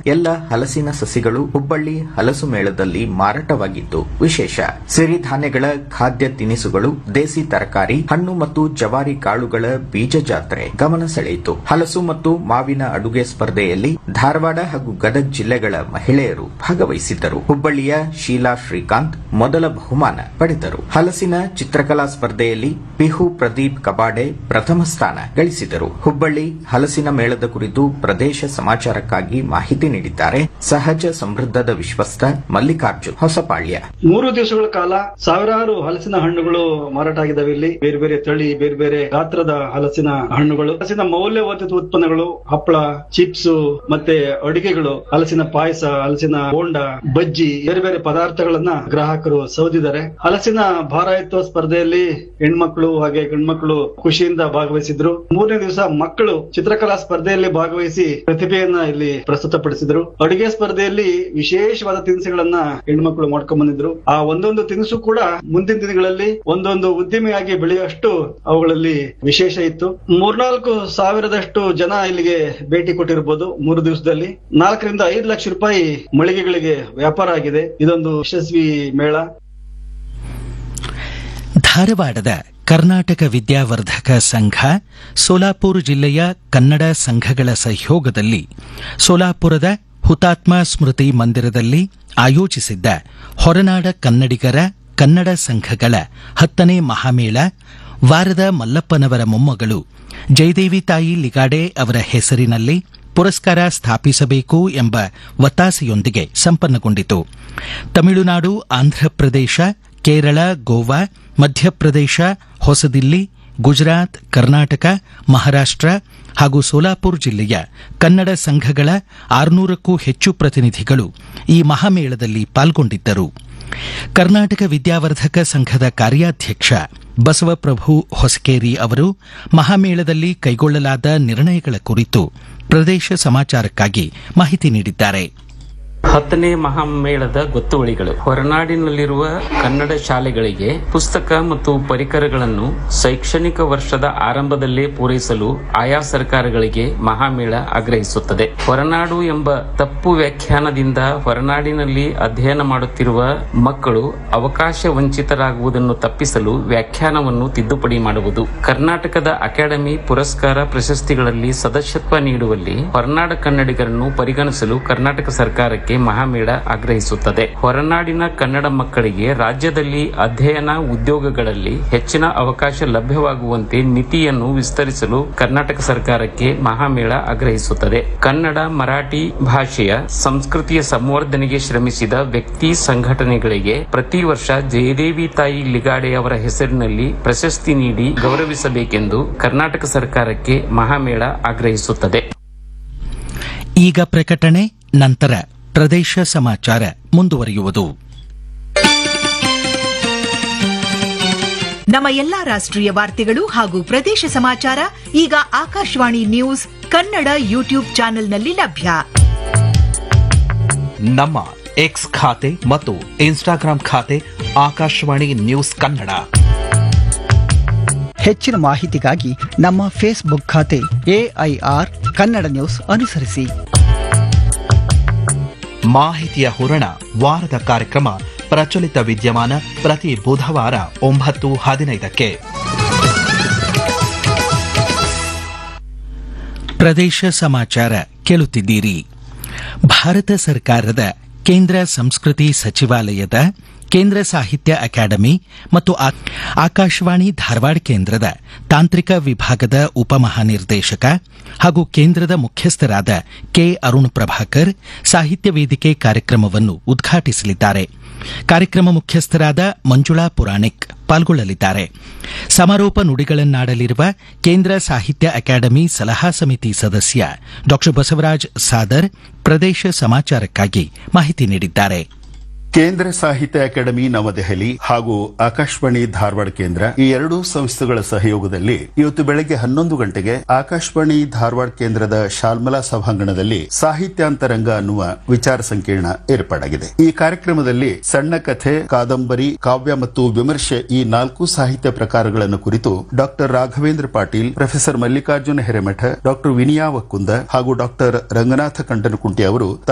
ಎಲ್ಲ ಹಲಸಿನ ಸಸಿಗಳು ಹುಬ್ಬಳ್ಳಿ ಹಲಸು ಮೇಳದಲ್ಲಿ ಮಾರಾಟವಾಗಿದ್ದು ವಿಶೇಷ. ಸಿರಿಧಾನ್ಯಗಳ ಖಾದ್ಯ ತಿನಿಸುಗಳು, ದೇಸಿ ತರಕಾರಿ, ಹಣ್ಣು ಮತ್ತು ಜವಾರಿ ಕಾಳುಗಳ ಬೀಜ ಜಾತ್ರೆ ಗಮನ ಸೆಳೆಯಿತು. ಹಲಸು ಮತ್ತು ಮಾವಿನ ಅಡುಗೆ ಸ್ಪರ್ಧೆಯಲ್ಲಿ ಧಾರವಾಡ ಹಾಗೂ ಗದಗ ಜಿಲ್ಲೆಗಳ ಮಹಿಳೆಯರು ಭಾಗವಹಿಸಿದ್ದರು. ಹುಬ್ಬಳ್ಳಿಯ ಶೀಲಾ ಶ್ರೀಕಾಂತ್ ಮೊದಲ ಬಹುಮಾನ ಪಡೆದರು. ಹಲಸಿನ ಚಿತ್ರಕಲಾ ಸ್ಪರ್ಧೆಯಲ್ಲಿ ಪಿಹು ಪ್ರದೀಪ್ ಕಬಾಡೆ ಪ್ರಥಮ ಸ್ಥಾನ ಗಳಿಸಿದರು. ಹುಬ್ಬಳ್ಳಿ ಹಲಸಿನ ಮೇಳದ ಕುರಿತು ಪ್ರದೇಶ ಸಮಾಚಾರಕ್ಕಾಗಿ ಮಾಹಿತಿ ನೀಡಿದ್ದಾರೆ ಸಹಜ ಸಮೃದ್ಧದ ವಿಶ್ವಸ್ತ ಮಲ್ಲಿಕಾರ್ಜುನ್ ಹೊಸಪಾಳ್ಯ. 3 ದಿವಸಗಳ ಕಾಲ ಸಾವಿರಾರು ಹಲಸಿನ ಹಣ್ಣುಗಳು ಮಾರಾಟ ಆಗಿದ್ದಾವೆ. ಇಲ್ಲಿ ಬೇರೆ ಬೇರೆ ತಳಿ, ಬೇರೆ ಬೇರೆ ಗಾತ್ರದ ಹಲಸಿನ ಹಣ್ಣುಗಳು, ಹಲಸಿನ ಮೌಲ್ಯವರ್ಧಿತ ಉತ್ಪನ್ನಗಳು, ಹಪ್ಪಳ, ಚಿಪ್ಸ್ ಮತ್ತೆ ಅಡುಗೆಗಳು, ಹಲಸಿನ ಪಾಯಸ, ಹಲಸಿನ ಬೋಂಡ, ಬಜ್ಜಿ, ಬೇರೆ ಬೇರೆ ಪದಾರ್ಥಗಳನ್ನ ಗ್ರಾಹಕರು ಸೌದಿದ್ದಾರೆ. ಹಲಸಿನ ಭಾರ ಎತ್ತುವ ಸ್ಪರ್ಧೆಯಲ್ಲಿ ಹೆಣ್ಮಕ್ಳು ಹಾಗೆ ಗಂಡ್ಮಕ್ಳು ಖುಷಿಯಿಂದ ಭಾಗವಹಿಸಿದ್ರು. 3ನೇ ದಿವಸ ಮಕ್ಕಳು ಚಿತ್ರಕಲಾ ಸ್ಪರ್ಧೆಯಲ್ಲಿ ಭಾಗವಹಿಸಿ ಪ್ರತಿಭೆಯನ್ನ ಇಲ್ಲಿ ಪ್ರಸ್ತುತಪಡಿಸಿದ್ರು. ಅಡುಗೆ ಸ್ಪರ್ಧೆಯಲ್ಲಿ ವಿಶೇಷವಾದ ತಿನಿಸುಗಳನ್ನ ಹೆಣ್ಮಕ್ಳು ಮಾಡ್ಕೊಂಡ್ ಬಂದಿದ್ರು. ಆ ಒಂದೊಂದು ತಿನಿಸು ಕೂಡ ಮುಂದಿನ ದಿನಗಳಲ್ಲಿ ಒಂದೊಂದು ಉದ್ಯಮಿಯಾಗಿ ಬೆಳೆಯುವಷ್ಟು ಅವುಗಳಲ್ಲಿ ವಿಶೇಷ ಇತ್ತು. 3-4 ಸಾವಿರದಷ್ಟು ಜನ ಇಲ್ಲಿಗೆ ಭೇಟಿ ಕೊಟ್ಟಿರಬಹುದು. 3 ದಿವಸದಲ್ಲಿ 4 ರಿಂದ 5 ಲಕ್ಷ ರೂಪಾಯಿ ಮಳಿಗೆಗಳಿಗೆ ವ್ಯಾಪಾರ ಆಗಿದೆ. ಇದೊಂದು ಯಶಸ್ವಿ ಮೇಳ. ಧಾರವಾಡದ ಕರ್ನಾಟಕ ವಿದ್ಯಾವರ್ಧಕ ಸಂಘ, ಸೋಲಾಪುರ ಜಿಲ್ಲೆಯ ಕನ್ನಡ ಸಂಘಗಳ ಸಹಯೋಗದಲ್ಲಿ ಸೋಲಾಪುರದ ಹುತಾತ್ಮ ಸ್ಮೃತಿ ಮಂದಿರದಲ್ಲಿ ಆಯೋಜಿಸಿದ್ದ ಹೊರನಾಡ ಕನ್ನಡಿಗರ ಕನ್ನಡ ಸಂಘಗಳ 10ನೇ ಮಹಾಮೇಳ ವಾರದ ಮಲ್ಲಪ್ಪನವರ ಮೊಮ್ಮಗಳು ಜಯದೇವಿ ತಾಯಿ ಲಿಗಾಡೆ ಅವರ ಹೆಸರಿನಲ್ಲಿ ಪುರಸ್ಕಾರ ಸ್ಥಾಪಿಸಬೇಕು ಎಂಬ ಒತ್ತಾಸೆಯೊಂದಿಗೆ ಸಂಪನ್ನಗೊಂಡಿತು. ತಮಿಳುನಾಡು, ಆಂಧ್ರಪ್ರದೇಶ, ಕೇರಳ, ಗೋವಾ, ಮಧ್ಯಪ್ರದೇಶ, ಹೊಸದಿಲ್ಲಿ, ಗುಜರಾತ್, ಕರ್ನಾಟಕ, ಮಹಾರಾಷ್ಟ್ರ ಹಾಗೂ ಸೋಲಾಪುರ ಜಿಲ್ಲೆಯ ಕನ್ನಡ ಸಂಘಗಳ 600ಕ್ಕೂ ಹೆಚ್ಚು ಪ್ರತಿನಿಧಿಗಳು ಈ ಮಹಾಮೇಳದಲ್ಲಿ ಪಾಲ್ಗೊಂಡಿದ್ದರು. ಕರ್ನಾಟಕ ವಿದ್ಯಾವರ್ಧಕ ಸಂಘದ ಕಾರ್ಯಾಧ್ಯಕ್ಷ ಬಸವಪ್ರಭು ಹೊಸಕೇರಿ ಅವರು ಮಹಾಮೇಳದಲ್ಲಿ ಕೈಗೊಳ್ಳಲಾದ ನಿರ್ಣಯಗಳ ಕುರಿತು ಪ್ರದೇಶ ಸಮಾಚಾರಕ್ಕಾಗಿ ಮಾಹಿತಿ ನೀಡಿದ್ದಾರೆ. 10ನೇ ಮಹಾಮೇಳದ ಗೊತ್ತುವಳಿಗಳು. ಹೊರನಾಡಿನಲ್ಲಿರುವ ಕನ್ನಡ ಶಾಲೆಗಳಿಗೆ ಪುಸ್ತಕ ಮತ್ತು ಪರಿಕರಗಳನ್ನು ಶೈಕ್ಷಣಿಕ ವರ್ಷದ ಆರಂಭದಲ್ಲೇ ಪೂರೈಸಲು ಆಯಾ ಸರ್ಕಾರಗಳಿಗೆ ಮಹಾಮೇಳ ಆಗ್ರಹಿಸುತ್ತದೆ. ಹೊರನಾಡು ಎಂಬ ತಪ್ಪು ವ್ಯಾಖ್ಯಾನದಿಂದ ಹೊರನಾಡಿನಲ್ಲಿ ಅಧ್ಯಯನ ಮಾಡುತ್ತಿರುವ ಮಕ್ಕಳು ಅವಕಾಶ ವಂಚಿತರಾಗುವುದನ್ನು ತಪ್ಪಿಸಲು ವ್ಯಾಖ್ಯಾನವನ್ನು ತಿದ್ದುಪಡಿ ಮಾಡುವುದು. ಕರ್ನಾಟಕದ ಅಕಾಡೆಮಿ ಪುರಸ್ಕಾರ ಪ್ರಶಸ್ತಿಗಳಲ್ಲಿ ಸದಸ್ಯತ್ವ ನೀಡುವಲ್ಲಿ ಹೊರನಾಡ ಕನ್ನಡಿಗರನ್ನು ಪರಿಗಣಿಸಲು ಕರ್ನಾಟಕ ಸರ್ಕಾರಕ್ಕೆ ಮಹಾಮೇಳ ಆಗ್ರಹಿಸುತ್ತದೆ. ಹೊರನಾಡಿನ ಕನ್ನಡ ಮಕ್ಕಳಿಗೆ ರಾಜ್ಯದಲ್ಲಿ ಅಧ್ಯಯನ, ಉದ್ಯೋಗಗಳಲ್ಲಿ ಹೆಚ್ಚಿನ ಅವಕಾಶ ಲಭ್ಯವಾಗುವಂತೆ ಮಿತಿಯನ್ನು ವಿಸ್ತರಿಸಲು ಕರ್ನಾಟಕ ಸರ್ಕಾರಕ್ಕೆ ಮಹಾಮೇಳ ಆಗ್ರಹಿಸುತ್ತದೆ. ಕನ್ನಡ, ಮರಾಠಿ ಭಾಷೆಯ ಸಂಸ್ಕೃತಿಯ ಸಂವರ್ಧನೆಗೆ ಶ್ರಮಿಸಿದ ವ್ಯಕ್ತಿ, ಸಂಘಟನೆಗಳಿಗೆ ಪ್ರತಿ ವರ್ಷ ಜಯದೇವಿ ತಾಯಿ ಲಿಗಾಡೆ ಅವರ ಹೆಸರಿನಲ್ಲಿ ಪ್ರಶಸ್ತಿ ನೀಡಿ ಗೌರವಿಸಬೇಕೆಂದು ಕರ್ನಾಟಕ ಸರ್ಕಾರಕ್ಕೆ ಮಹಾಮೇಳ ಆಗ್ರಹಿಸುತ್ತದೆ. ಈಗ ಪ್ರಕಟಣೆ, ನಂತರ ಪ್ರದೇಶ ಸಮಾಚಾರ ಮುಂದುವರಿಯುವುದು. ನಮ್ಮ ಎಲ್ಲಾ ರಾಷ್ಟ್ರೀಯ ವಾರ್ತೆಗಳು ಹಾಗೂ ಪ್ರದೇಶ ಸಮಾಚಾರ ಈಗ ಆಕಾಶವಾಣಿ ನ್ಯೂಸ್ ಕನ್ನಡ ಯೂಟ್ಯೂಬ್ ಚಾನೆಲ್ನಲ್ಲಿ ಲಭ್ಯ. ನಮ್ಮ ಎಕ್ಸ್ ಖಾತೆ ಮತ್ತು ಇನ್ಸ್ಟಾಗ್ರಾಂ ಖಾತೆ ಆಕಾಶವಾಣಿ ನ್ಯೂಸ್ ಕನ್ನಡ. ಹೆಚ್ಚಿನ ಮಾಹಿತಿಗಾಗಿ ನಮ್ಮ ಫೇಸ್ಬುಕ್ ಖಾತೆ AIR ಕನ್ನಡ ನ್ಯೂಸ್ ಅನುಸರಿಸಿ. ಮಾಹಿತಿಯ ಹೂರಣ, ವಾರದ ಕಾರ್ಯಕ್ರಮ ಪ್ರಚಲಿತ ವಿದ್ಯಮಾನ ಪ್ರತಿ ಬುಧವಾರ 9:15ಕ್ಕೆ. ಪ್ರದೇಶ ಸಮಾಚಾರ ಕೇಳುತ್ತಿದ್ದೀರಿ. ಭಾರತ ಸರ್ಕಾರದ ಕೇಂದ್ರ ಸಂಸ್ಕೃತಿ ಸಚಿವಾಲಯದ ಕೇಂದ್ರ ಸಾಹಿತ್ಯ ಅಕಾಡೆಮಿ ಮತ್ತು ಆಕಾಶವಾಣಿ ಧಾರವಾಡ ಕೇಂದ್ರದ ತಾಂತ್ರಿಕ ವಿಭಾಗದ ಉಪಮಹಾನಿರ್ದೇಶಕ ಹಾಗೂ ಕೇಂದ್ರದ ಮುಖ್ಯಸ್ಥರಾದ ಕೆ. ಅರುಣ್ ಪ್ರಭಾಕರ್ ಸಾಹಿತ್ಯ ವೇದಿಕೆ ಕಾರ್ಯಕ್ರಮವನ್ನು ಉದ್ಘಾಟಿಸಲಿದ್ದಾರೆ. ಕಾರ್ಯಕ್ರಮ ಮುಖ್ಯಸ್ಥರಾದ ಮಂಜುಳಾ ಪುರಾಣಿಕ್ ಪಾಲ್ಗೊಳ್ಳಲಿದ್ದಾರೆ. ಸಮಾರೋಪ ನುಡಿಗಳನ್ನಾಡಲಿರುವ ಕೇಂದ್ರ ಸಾಹಿತ್ಯ ಅಕಾಡೆಮಿ ಸಲಹಾ ಸಮಿತಿ ಸದಸ್ಯ ಡಾ ಬಸವರಾಜ್ ಸಾದರ್ ಪ್ರದೇಶ ಸಮಾಚಾರಕ್ಕಾಗಿ ಮಾಹಿತಿ ನೀಡಿದ್ದಾರೆ. ಕೇಂದ್ರ ಸಾಹಿತ್ಯ ಅಕಾಡೆಮಿ ನವದೆಹಲಿ ಹಾಗೂ ಆಕಾಶವಾಣಿ ಧಾರವಾಡ ಕೇಂದ್ರ ಈ ಎರಡೂ ಸಂಸ್ಥೆಗಳ ಸಹಯೋಗದಲ್ಲಿ ಇವತ್ತು ಬೆಳಗ್ಗೆ 11 ಗಂಟೆಗೆ ಆಕಾಶವಾಣಿ ಧಾರವಾಡ ಕೇಂದ್ರದ ಶಾಲ್ಮಲಾ ಸಭಾಂಗಣದಲ್ಲಿ ಸಾಹಿತ್ಯಾಂತರಂಗ ಅನ್ನುವ ವಿಚಾರ ಸಂಕಿರಣ ಏರ್ಪಾಡಾಗಿದೆ. ಈ ಕಾರ್ಯಕ್ರಮದಲ್ಲಿ ಸಣ್ಣ ಕಥೆ, ಕಾದಂಬರಿ, ಕಾವ್ಯ ಮತ್ತು ವಿಮರ್ಶೆ ಈ 4 ಸಾಹಿತ್ಯ ಪ್ರಕಾರಗಳನ್ನು ಕುರಿತು ಡಾ ರಾಘವೇಂದ್ರ ಪಾಟೀಲ್, ಪ್ರೊಫೆಸರ್ ಮಲ್ಲಿಕಾರ್ಜುನ ಹಿರೇಮಠ, ಡಾ ವಿನಿಯಾ ವಕ್ಕುಂದ ಹಾಗೂ ಡಾ ರಂಗನಾಥ ಕಂಟನಕುಂಟಿ ಅವರು